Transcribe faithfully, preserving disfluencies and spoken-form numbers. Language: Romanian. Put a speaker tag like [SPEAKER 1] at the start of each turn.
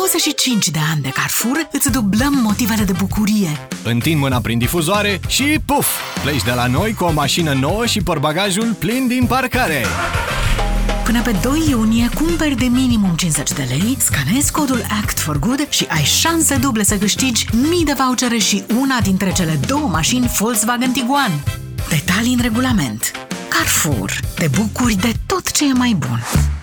[SPEAKER 1] douăzeci și cinci de ani de Carrefour îți dublăm motivele de bucurie.
[SPEAKER 2] Întind mâna prin difuzoare și puf! Pleci de la noi cu o mașină nouă și portbagajul plin din parcare.
[SPEAKER 1] Până pe doi iunie cumperi de minimum cincizeci de lei, scanezi codul Act for Good și ai șanse duble să câștigi mii de vouchere și una dintre cele două mașini Volkswagen Tiguan. Detalii în regulament. Carrefour. Te bucuri de tot ce e mai bun.